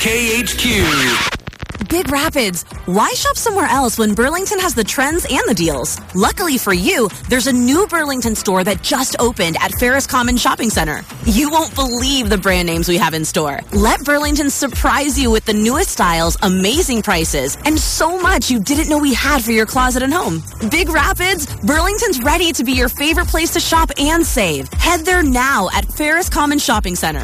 KHQ. Big Rapids, why shop somewhere else when Burlington has the trends and the deals? Luckily for you, there's a new Burlington store that just opened at Ferris Common Shopping Center. You won't believe the brand names we have in store. Let Burlington surprise you with the newest styles, amazing prices, and so much you didn't know we had for your closet and home. Big Rapids, Burlington's ready to be your favorite place to shop and save. Head there now at Ferris Common Shopping Center.